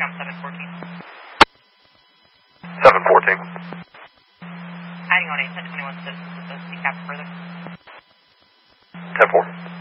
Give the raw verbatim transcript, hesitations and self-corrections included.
Cap seven fourteen. seven fourteen. Adding on a ten twenty-one citizens with us, Cap further. ten four.